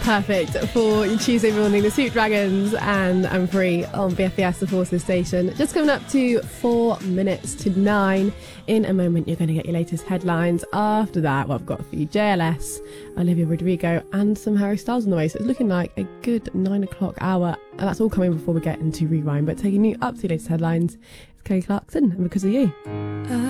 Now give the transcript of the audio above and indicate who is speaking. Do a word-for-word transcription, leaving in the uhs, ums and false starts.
Speaker 1: Perfect for your Tuesday morning. The Sweet Dragons and I'm Free on B F B S, the Forces station. Just coming up to four minutes to nine. In a moment, you're going to get your latest headlines. After that, well, I've got for you J L S, Olivia Rodrigo, and some Harry Styles on the way. So it's looking like a good nine o'clock hour. And that's all coming before we get into Rewind. But taking you up to the latest headlines, it's Kelly Clarkson, and Because of You.